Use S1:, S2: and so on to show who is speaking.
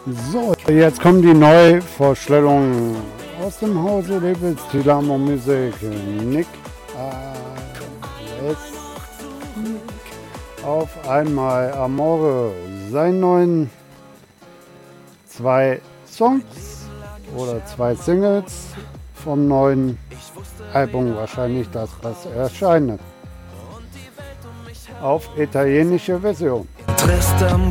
S1: So, jetzt kommen die Neuvorstellungen aus dem Hause Labels Tilamo Music. Nick auf einmal Amore, seinen neuen 2 Songs oder 2 Singles vom neuen Album, wahrscheinlich das erscheint. Auf italienische Version.
S2: Trist am